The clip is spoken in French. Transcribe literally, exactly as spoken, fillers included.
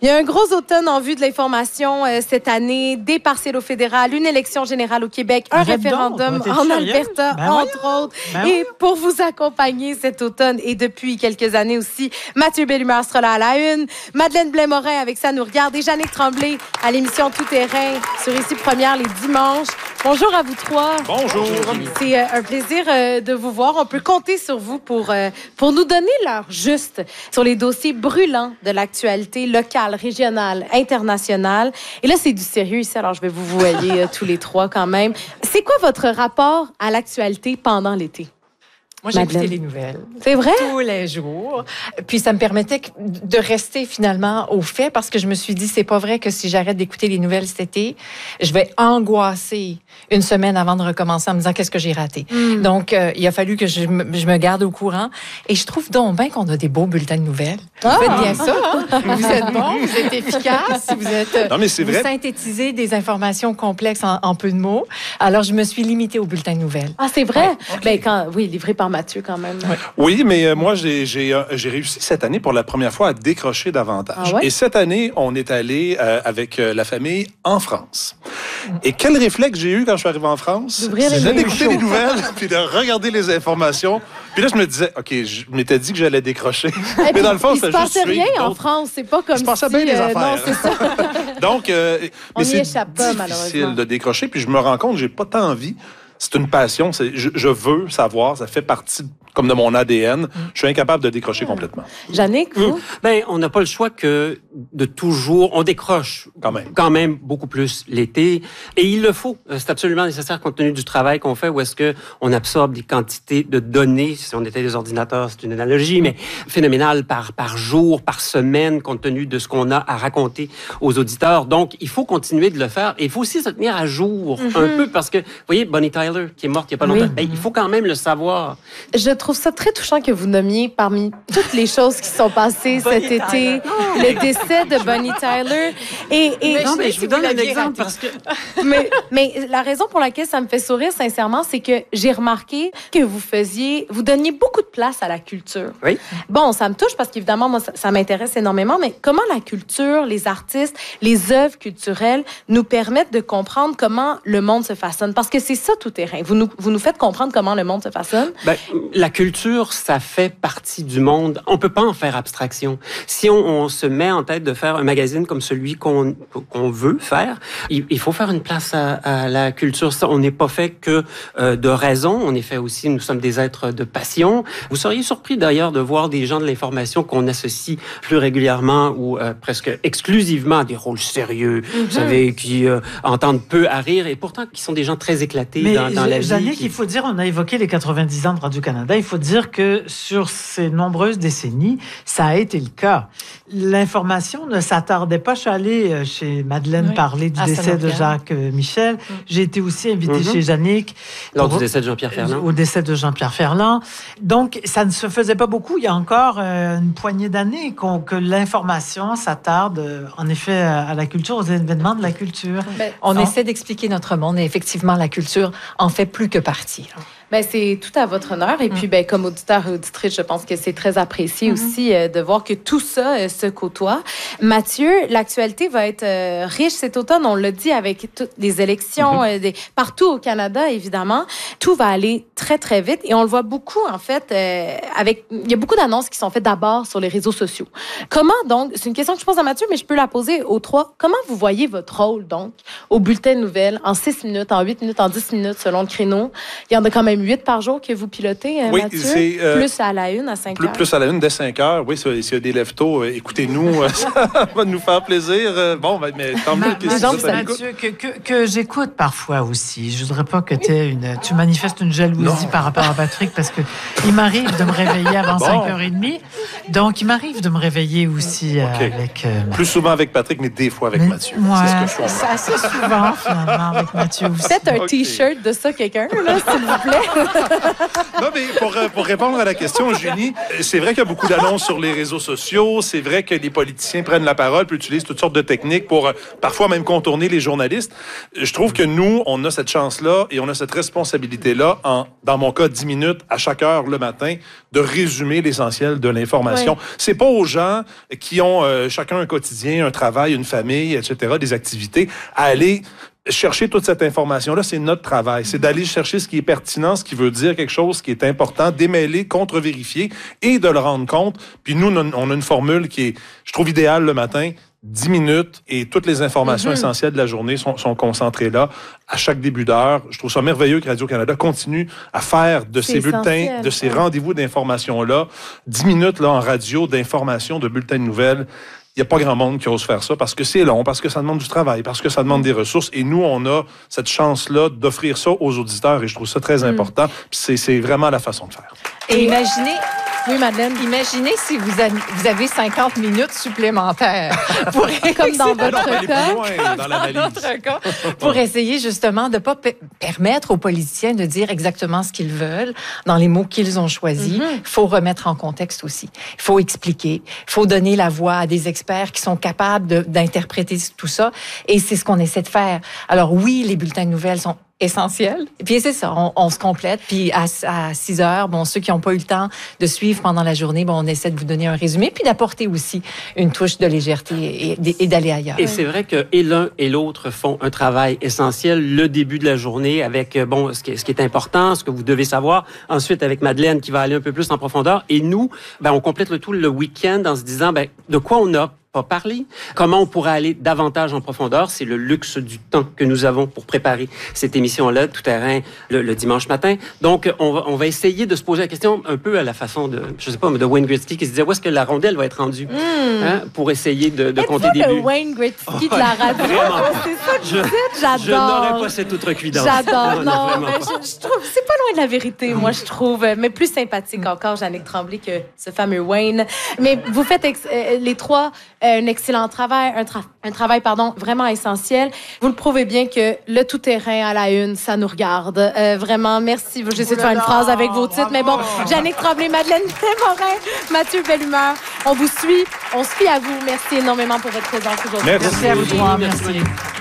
Il y a un gros automne en vue de l'information euh, cette année, des partiels au fédéral, une élection générale au Québec, un Arrête référendum donc, en Alberta, ben entre voyons. autres. Ben et oui. pour vous accompagner cet automne et depuis quelques années aussi, Mathieu Bellumeur sera là à la une, Madeleine Blais-Morin avec ça nous regarde et Jannick Tremblay à l'émission Tout Terrain sur Ici Première les dimanches. Bonjour à vous trois. Bonjour. C'est euh, un plaisir euh, de vous voir. On peut compter sur vous pour, euh, pour nous donner l'heure juste sur les dossiers brûlants de l'actualité locale, régionale, internationale. Et là, c'est du sérieux ici, alors je vais vous voyer euh, tous les trois quand même. C'est quoi votre rapport à l'actualité pendant l'été? Moi, j'ai Madeleine. écouté les nouvelles. C'est vrai? Tous les jours. Puis ça me permettait de rester finalement au fait parce que je me suis dit, c'est pas vrai que si j'arrête d'écouter les nouvelles cet été, je vais angoisser une semaine avant de recommencer en me disant qu'est-ce que j'ai raté. Mm. Donc, euh, il a fallu que je me, je me garde au courant. Et je trouve donc bien qu'on a des beaux bulletins de nouvelles. Ah! Vous faites bien ça, hein? Vous êtes bons, vous êtes efficaces, vous êtes... Non, mais c'est vous vrai. synthétisez des informations complexes en, en peu de mots. Alors, je me suis limitée aux bulletins de nouvelles. Ah, c'est vrai? Ouais. Ben, quand, oui, livré par Mathieu quand même. Ouais. Oui, mais euh, moi, j'ai, j'ai, euh, j'ai réussi cette année pour la première fois à décrocher davantage. Ah ouais? Et cette année, on est allé euh, avec euh, la famille en France. Et quel réflexe j'ai eu quand je suis arrivé en France? D'ouvrir les C'est nouvelles. d'écouter les nouvelles, puis de regarder les informations. Puis là, je me disais, OK, je m'étais dit que j'allais décrocher. Et mais dans le fond, il se c'était juste passait rien suivre en d'autres- France. C'est pas comme Il se passait si... bien des euh, affaires. non, c'est ça. Donc, euh, On mais y c'est échappe pas, difficile malheureusement. de décrocher. Puis je me rends compte que j'ai pas tant envie. C'est une passion. C'est, je, je veux savoir. Ça fait partie comme de mon A D N. Je suis incapable de décrocher complètement. Jannick, vous? Mmh. Ben, on n'a pas le choix que de toujours... On décroche Quand même. quand même beaucoup plus l'été. Et il le faut. C'est absolument nécessaire compte tenu du travail qu'on fait où est-ce qu'on absorbe des quantités de données. Si on était des ordinateurs, c'est une analogie, mais phénoménale par, par jour, par semaine, compte tenu de ce qu'on a à raconter aux auditeurs. Donc, il faut continuer de le faire. Et il faut aussi se tenir à jour Mm-hmm. un peu parce que, vous voyez, Bonnie Tyler, qui est morte il n'y a pas Oui. longtemps, ben, il faut quand même le savoir. Je trouve ça très touchant que vous nommiez parmi toutes les choses qui sont passées cet Bonnie été Tyler. le décès de Bonnie Tyler. Et, et Non, mais je si vous vous donne un l'aviez exemple raté. parce que... mais, mais la raison pour laquelle ça me fait sourire, sincèrement, c'est que j'ai remarqué que vous faisiez, vous donniez beaucoup de place à la culture. Oui. Bon, ça me touche parce qu'évidemment, moi, ça, ça m'intéresse énormément, mais comment la culture, les artistes, les œuvres culturelles nous permettent de comprendre comment le monde se façonne? Parce que c'est ça tout terrain. Vous nous, vous nous faites comprendre comment le monde se façonne. Ben, la culture, ça fait partie du monde. On peut pas en faire abstraction. Si on, on se met en tête de faire un magazine comme celui qu'on qu'on veut faire, il, il faut faire une place à, à la culture. Ça, on n'est pas fait que euh, de raison. On est fait aussi, nous sommes des êtres de passion. Vous seriez surpris d'ailleurs de voir des gens de l'information qu'on associe plus régulièrement ou euh, presque exclusivement à des rôles sérieux, Mm-hmm. vous savez, qui euh, entendent peu à rire et pourtant qui sont des gens très éclatés Mais dans, dans la vie. Jannick, qui- il faut dire, on a évoqué les quatre-vingt-dix ans de Radio-Canada, il faut dire que sur ces nombreuses décennies, ça a été le cas. L'information ne s'attardait pas. Je suis allée euh, chez Madeleine Oui. parler du Ah, ça décès nous de regarde. Jacques euh, Michel. J'ai été aussi invitée Mhm. chez Jannick. Lors pour- du décès de Jean-Pierre Ferland. Au décès de Jean-Pierre Ferland. Donc, ça ne se faisait pas beaucoup. Il y a encore euh, une poignée d'années qu'on- que l'information s'attarde, euh, en effet, à la culture, aux événements de la culture. Ben, On Non. essaie d'expliquer notre monde et effectivement, la culture en fait plus que partie. Ben, c'est tout à votre honneur. Et puis, ben, comme auditeur et auditrice, je pense que c'est très apprécié aussi euh, de voir que tout ça euh, se côtoie. Mathieu, l'actualité va être euh, riche cet automne. On l'a dit avec toutes les élections euh, des, partout au Canada, évidemment. Tout va aller très, très vite. Et on le voit beaucoup, en fait, euh, avec... Il y a beaucoup d'annonces qui sont faites d'abord sur les réseaux sociaux. Comment, donc... C'est une question que je pose à Mathieu, mais je peux la poser aux trois. Comment vous voyez votre rôle, donc, au bulletin de nouvelles, en six minutes, en huit minutes, en dix minutes, selon le créneau? Il y en a quand même huit par jour que vous pilotez, euh, Oui, Mathieu. c'est, euh, plus à la une, à cinq Plus, heures. plus à la une dès cinq heures. Oui, s'il y a des lève-tôt, euh, écoutez-nous. euh, ça va nous faire plaisir. Euh, Bon, ben, mais tant mieux que Ma- si ça, Mathieu, ça l'écoute. Mathieu, que, que, que j'écoute parfois aussi. Je voudrais pas que t'aies une, tu manifestes une jalousie Non. par rapport à Patrick parce que il m'arrive de me réveiller avant Bon. cinq heures trente. Donc, il m'arrive de me réveiller aussi euh, OK. avec... euh, Plus souvent avec Patrick, mais des fois avec mais- Mathieu. Ouais, C'est ce que je comprends. c'est assez souvent, finalement, avec Mathieu aussi. Faites un OK. T-shirt de ça, quelqu'un, là, s'il vous plaît. Non, mais pour, euh, pour répondre à la question, Julie, euh, c'est vrai qu'il y a beaucoup d'annonces sur les réseaux sociaux. C'est vrai que les politiciens prennent prennent la parole puis utilisent toutes sortes de techniques pour euh, parfois même contourner les journalistes. Je trouve que nous, on a cette chance-là et on a cette responsabilité-là, en, dans mon cas, dix minutes à chaque heure le matin, de résumer l'essentiel de l'information. Ouais. C'est pas aux gens qui ont euh, chacun un quotidien, un travail, une famille, et cetera, des activités, à aller chercher toute cette information-là. C'est notre travail. C'est d'aller chercher ce qui est pertinent, ce qui veut dire quelque chose qui est important, démêler, contre-vérifier et de le rendre compte. Puis nous, on a une formule qui est, je trouve, idéale le matin. dix minutes et toutes les informations mm-hmm. essentielles de la journée sont, sont concentrées là à chaque début d'heure. Je trouve ça merveilleux que Radio-Canada continue à faire de C'est ces essentiel. bulletins, de ces rendez-vous d'information-là, dix minutes là, en radio d'information, de bulletins de nouvelles. Il n'y a pas grand monde qui ose faire ça parce que c'est long, parce que ça demande du travail, parce que ça demande des ressources. Et nous, on a cette chance-là d'offrir ça aux auditeurs et je trouve ça très mm. important. Puis c'est, c'est vraiment la façon de faire. Et imaginez... Oui, Madeleine. Imaginez si vous, a, vous avez cinquante minutes supplémentaires pour comme dans votre Alors, cas. loin, dans la valise. Dans notre cas, pour essayer justement de ne pas p- permettre aux politiciens de dire exactement ce qu'ils veulent dans les mots qu'ils ont choisis. Il mm-hmm. faut remettre en contexte aussi. Il faut expliquer. Il faut donner la voix à des experts qui sont capables de, d'interpréter tout ça. Et c'est ce qu'on essaie de faire. Alors oui, les bulletins de nouvelles sont essentiel. Et puis c'est ça, on, on se complète. Puis à, à six heures, bon, ceux qui n'ont pas eu le temps de suivre pendant la journée, bon, on essaie de vous donner un résumé, puis d'apporter aussi une touche de légèreté et, et d'aller ailleurs. Et c'est vrai que et l'un et l'autre font un travail essentiel. Le début de la journée avec bon, ce qui est, ce qui est important, ce que vous devez savoir. Ensuite avec Madeleine qui va aller un peu plus en profondeur. Et nous, ben, on complète le tout le week-end en se disant ben, de quoi on a pas parler. Comment on pourrait aller davantage en profondeur? C'est le luxe du temps que nous avons pour préparer cette émission-là, Tout terrain, le, le dimanche matin. Donc, on va, on va essayer de se poser la question un peu à la façon de, je sais pas, de Wayne Gretzky qui se disait où est-ce que la rondelle va être rendue mm. hein, pour essayer de, de compter des buts. Le Wayne Gretzky de la radio. C'est ça que je, vous dites, j'adore. Je n'aurais pas cette outrecuidance. J'adore. Non, non mais je, je trouve, c'est pas loin de la vérité, moi, je trouve. Mais plus sympathique encore, Jannick Tremblay, que ce fameux Wayne. Mais vous faites ex- euh, les trois euh, un excellent travail, un, tra- un travail pardon, vraiment essentiel. Vous le prouvez bien que le tout-terrain à la une, ça nous regarde. Euh, vraiment, merci. J'essaie de faire une phrase avec vos titres, mais bon, Jannick Tremblay, Madeleine Morin, Mathieu Bellumeur, on vous suit, on se fie à vous. Merci énormément pour votre présence aujourd'hui. Merci, merci à vous trois. Merci.